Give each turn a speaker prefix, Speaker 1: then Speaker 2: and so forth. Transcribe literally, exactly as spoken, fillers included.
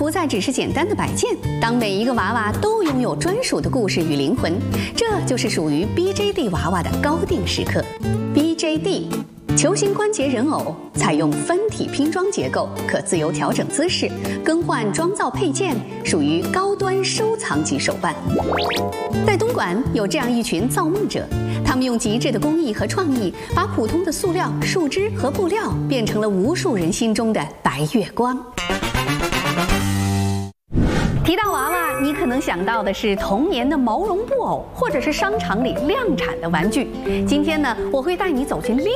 Speaker 1: 不再只是简单的摆件，当每一个娃娃都拥有专属的故事与灵魂，这就是属于 B J D 娃娃的高定时刻。B J D 球形关节人偶采用分体拼装结构，可自由调整姿势，更换装造配件，属于高端收藏级手办。在东莞有这样一群造梦者，他们用极致的工艺和创意，把普通的塑料、树枝和布料变成了无数人心中的白月光。提到娃娃，你可能想到的是童年的毛绒布偶，或者是商场里量产的玩具。今天呢，我会带你走进另